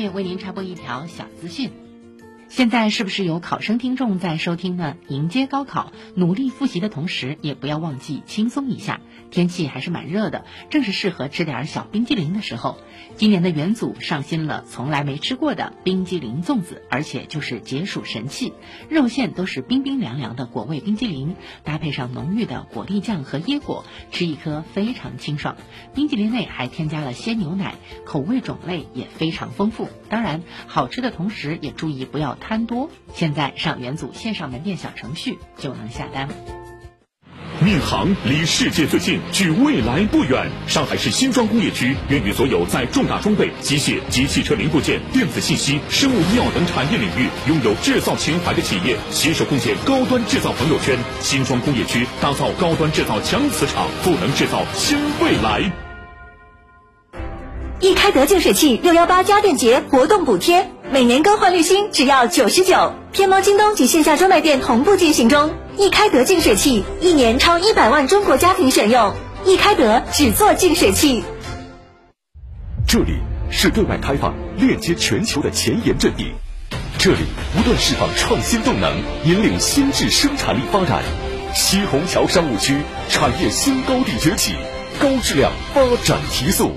面为您插播一条小资讯。现在是不是有考生听众在收听呢？迎接高考，努力复习的同时，也不要忘记轻松一下。天气还是蛮热的，正是适合吃点小冰激凌的时候。今年的元祖上新了从来没吃过的冰激凌粽子，而且就是解暑神器，肉馅都是冰冰凉凉的果味冰激凌，搭配上浓郁的果粒酱和椰果，吃一颗非常清爽。冰激凌内还添加了鲜牛奶，口味种类也非常丰富。当然，好吃的同时也注意不要贪多。现在上元祖线上门店小程序就能下单。 闵行离世界最近，距未来不远。上海市新庄工业区愿与所有在重大装备、机械及汽车零部件、电子信息、生物医药等产业领域拥有制造情怀的企业携手共建高端制造朋友圈。新庄工业区打造高端制造强磁场，赋能制造新未来。 易开得净水器618家电节活动补贴，每年更换滤芯只要99，天猫、京东及线下专卖店同步进行中。易开得净水器1年超100万中国家庭选用，易开得只做净水器。 这里是对外开放、链接全球的前沿阵地，这里不断释放创新动能，引领新质生产力发展。西虹桥商务区产业新高地崛起，高质量发展提速。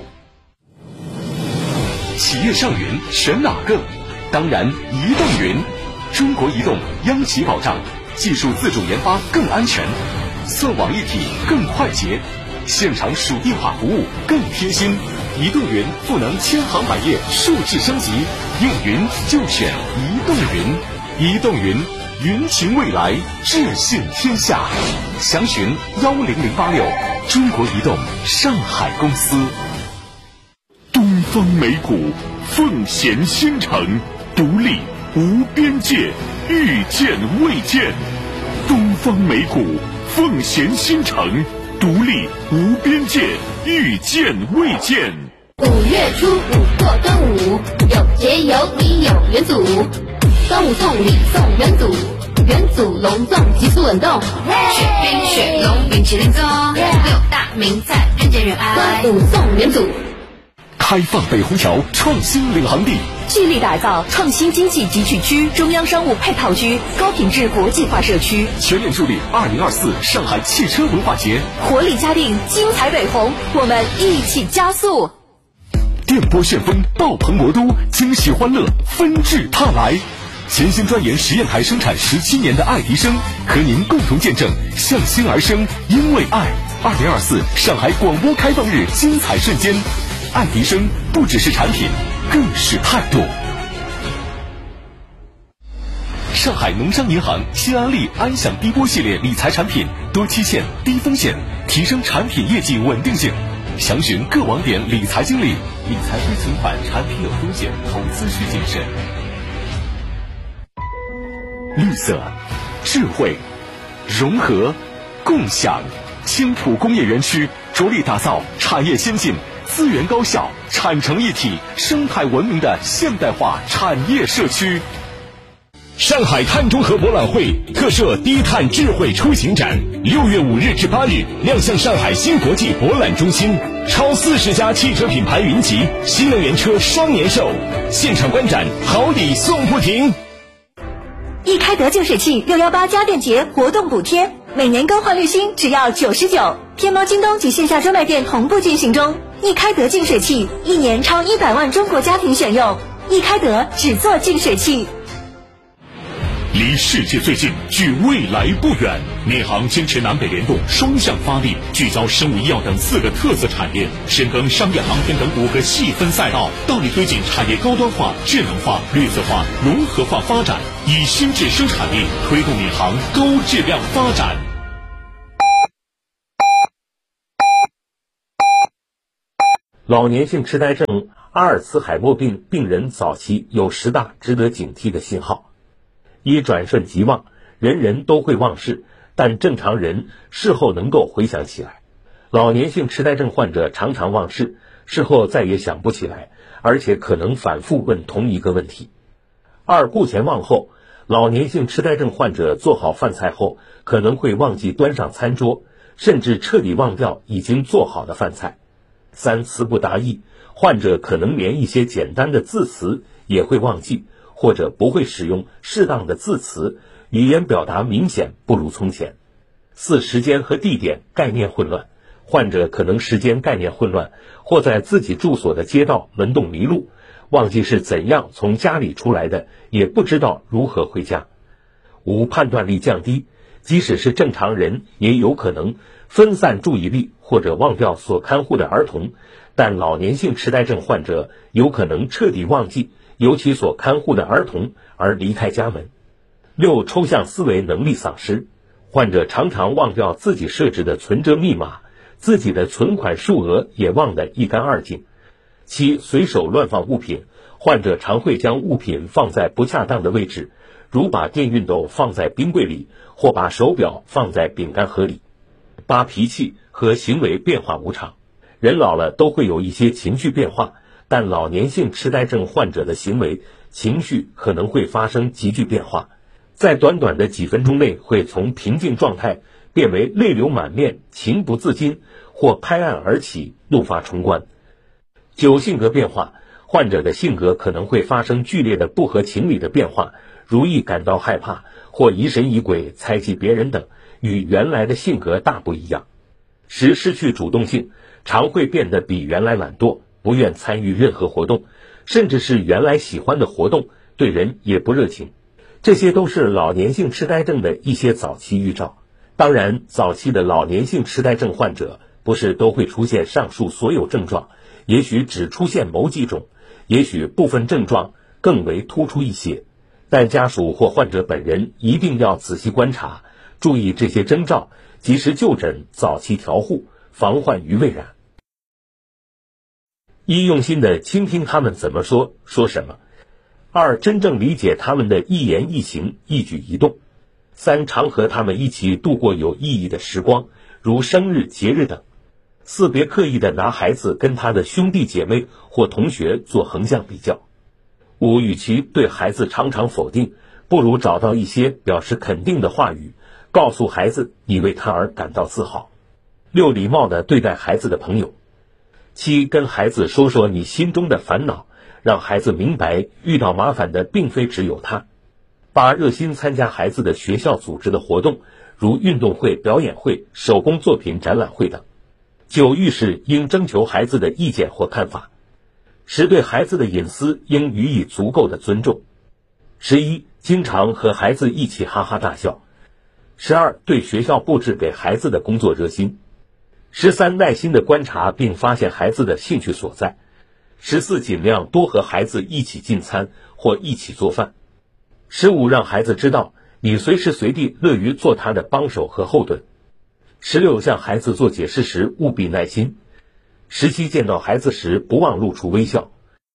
企业上云选哪个？当然移动云。中国移动央企保障，技术自主研发更安全，算网一体更快捷，现场数地化服务更贴心。移动云赋能千行百业数字升级，用云就选移动云。移动云，云情未来，智信天下。详询10086，中国移动上海公司。 东方美谷，奉贤新城，独立无边界，遇见未见。东方美谷，奉贤新城，独立无边界，遇见未见。 5月初5过端午，有节有礼有元祖，端午送礼送元祖，元祖隆重急速冷冻，雪冰雪龙冰淇淋粽，6大名菜人见人爱，端午送元祖。 开放北虹桥创新领航地， 聚力打造创新经济集聚区、中央商务配套区、高品质国际化社区， 全面助力2024上海汽车文化节， 活力嘉定，精彩北虹，我们一起加速。 电波旋风，爆棚魔都，惊喜欢乐纷至沓来。潜心钻研实验台生产17年的爱迪生，和您共同见证向心而生，因为爱。2024上海广播开放日精彩瞬间，爱迪生不只是产品，更是态度。上海农商银行新安利安享低波系列理财产品，多期限、低风险，提升产品业绩稳定性。详询各网点理财经理。理财非存款产品有风险，投资需谨慎。绿色、智慧、融合、共享。青浦工业园区着力打造产业先进、资源高效、产城一体、生态文明的现代化产业社区。 上海碳中和博览会特设低碳智慧出行展，6月5日至8日亮相上海新国际博览中心，超40家汽车品牌云集，新能源车双年售，现场观展，好礼送不停。 易开得净水器618家电节活动补贴，每年更换滤芯只要99，天猫、京东及线下专卖店同步进行中。易开得净水器1年超100万中国家庭选用，易开得只做净水器。 离世界最近，距未来不远。闵行坚持南北联动，双向发力，聚焦生物医药等4个特色产业，深耕商业航天等5个细分赛道，大力推进产业高端化、智能化、绿色化、融合化发展，以新质生产力推动闵行高质量发展。 老年性痴呆症阿尔茨海默病病人早期有10大值得警惕的信号。一、转瞬即忘，人人都会忘事，但正常人事后能够回想起来。老年性痴呆症患者常常忘事，事后再也想不起来，而且可能反复问同一个问题。二、顾前忘后，老年性痴呆症患者做好饭菜后，可能会忘记端上餐桌，甚至彻底忘掉已经做好的饭菜。三、词不达意，患者可能连一些简单的字词也会忘记，或者不会使用适当的字词，语言表达明显不如从前。4、时间和地点概念混乱，患者可能时间概念混乱，或在自己住所的街道门洞迷路，忘记是怎样从家里出来的，也不知道如何回家。5、判断力降低，即使是正常人也有可能分散注意力或者忘掉所看护的儿童，但老年性痴呆症患者有可能彻底忘记由其所看护的儿童而离开家门。6、抽象思维能力丧失，患者常常忘掉自己设置的存折密码，自己的存款数额也忘得一干二净。7、随手乱放物品，患者常会将物品放在不恰当的位置，如把电熨斗放在冰柜里，或把手表放在饼干盒里。8、脾气和行为变化无常，人老了都会有一些情绪变化，但老年性痴呆症患者的行为、情绪可能会发生急剧变化，在短短的几分钟内会从平静状态变为泪流满面、情不自禁，或拍案而起、怒发冲冠。9、性格变化，患者的性格可能会发生剧烈的不合情理的变化，如易感到害怕或疑神疑鬼、猜忌别人等，与原来的性格大不一样。10、失去主动性，常会变得比原来懒惰，不愿参与任何活动，甚至是原来喜欢的活动，对人也不热情。这些都是老年性痴呆症的一些早期预兆。当然，早期的老年性痴呆症患者不是都会出现上述所有症状，也许只出现某几种，也许部分症状更为突出一些，但家属或患者本人一定要仔细观察，注意这些征兆，及时就诊，早期调护，防患于未然。1、用心的倾听他们怎么说什么。2、真正理解他们的一言一行、一举一动。3、常和他们一起度过有意义的时光，如生日、节日等。4、别刻意的拿孩子跟他的兄弟姐妹或同学做横向比较。5、与其对孩子常常否定，不如找到一些表示肯定的话语，告诉孩子你为他而感到自豪。6、礼貌地对待孩子的朋友。7、跟孩子说说你心中的烦恼，让孩子明白遇到麻烦的并非只有他。8、热心参加孩子的学校组织的活动，如运动会、表演会、手工作品展览会等。9、遇事应征求孩子的意见或看法。10、对孩子的隐私应予以足够的尊重。11、经常和孩子一起哈哈大笑。12、对学校布置给孩子的工作热心。13、耐心地观察并发现孩子的兴趣所在。14、尽量多和孩子一起进餐或一起做饭。15、让孩子知道你随时随地乐于做他的帮手和后盾。16、向孩子做解释时务必耐心。17、见到孩子时不忘露出微笑。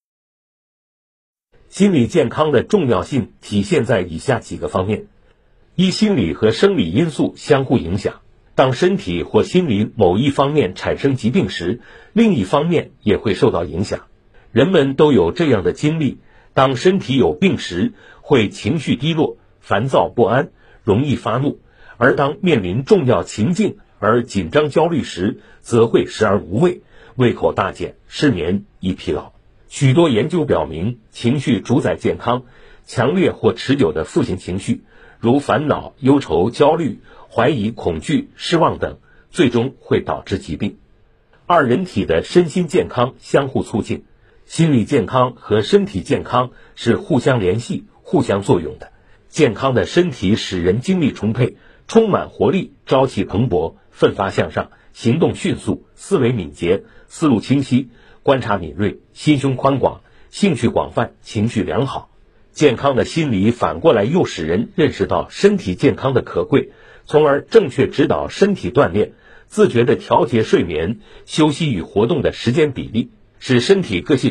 心理健康的重要性体现在以下几个方面。1、心理和生理因素相互影响，当身体或心理某一方面产生疾病时，另一方面也会受到影响。人们都有这样的经历，当身体有病时，会情绪低落、烦躁不安，容易发怒，而当面临重要情境而紧张焦虑时，则会食而无味，胃口大减，失眠，易疲劳。许多研究表明，情绪主宰健康，强烈或持久的负性情绪，如烦恼、忧愁、焦虑、怀疑、恐惧、失望等，最终会导致疾病。2、人体的身心健康相互促进，心理健康和身体健康是互相联系、互相作用的。健康的身体使人精力充沛，充满活力，朝气蓬勃，奋发向上，行动迅速，思维敏捷，思路清晰，观察敏锐，心胸宽广，兴趣广泛，情绪良好。健康的心理反过来又使人认识到身体健康的可贵，从而正确指导身体锻炼，自觉地调节睡眠、休息与活动的时间比例，使身体各系